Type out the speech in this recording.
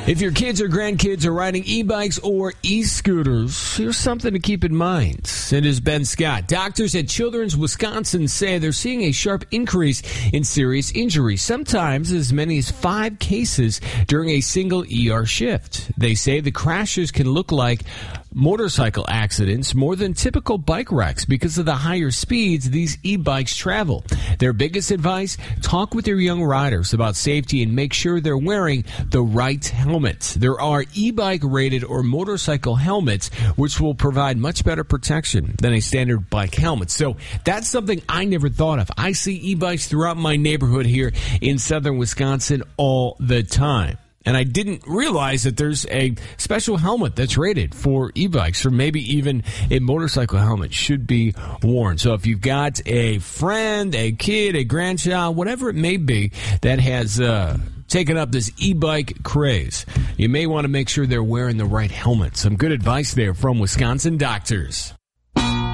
If your kids or grandkids are riding e-bikes or e-scooters, here's something to keep in mind. It is Ben Scott. Doctors at Children's Wisconsin say they're seeing a sharp increase in serious injuries, sometimes as many as 5 cases during a single ER shift. They say the crashes can look like motorcycle accidents more than typical bike wrecks because of the higher speeds these e-bikes travel. Their biggest advice, talk with your young riders about safety and make sure they're wearing the right helmet. There are e-bike rated or motorcycle helmets which will provide much better protection than a standard bike helmet. So that's something I never thought of. I see e-bikes throughout my neighborhood here in southern Wisconsin all the time. And I didn't realize that there's a special helmet that's rated for e-bikes, or maybe even a motorcycle helmet should be worn. So if you've got a friend, a kid, a grandchild, whatever it may be that has taken up this e-bike craze, you may want to make sure they're wearing the right helmet. Some good advice there from Wisconsin doctors.